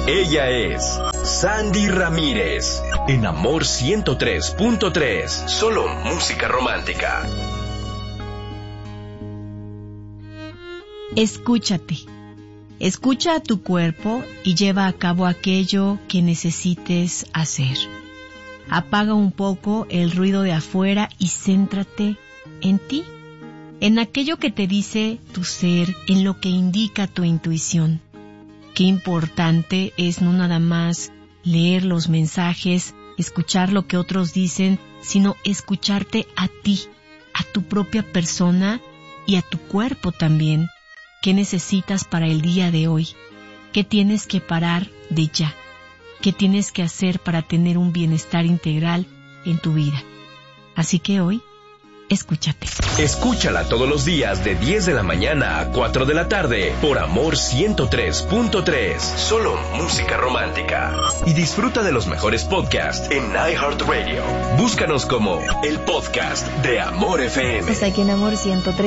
Ella es Sandy Ramírez, en Amor 103.3, solo música romántica. Escúchate. Escucha a tu cuerpo y lleva a cabo aquello que necesites hacer. Apaga un poco el ruido de afuera y céntrate en ti, en aquello que te dice tu ser, en lo que indica tu intuición. Qué importante es no nada más leer los mensajes, escuchar lo que otros dicen, sino escucharte a ti, a tu propia persona y a tu cuerpo también. ¿Qué necesitas para el día de hoy? ¿Qué tienes que parar de ya? ¿Qué tienes que hacer para tener un bienestar integral en tu vida? Así que hoy, escúchate. Escúchala todos los días de 10 de la mañana a 4 de la tarde por Amor 103.3, solo música romántica. Y disfruta de los mejores podcasts en iHeartRadio. Búscanos como el podcast de Amor FM. Pues aquí en Amor 103.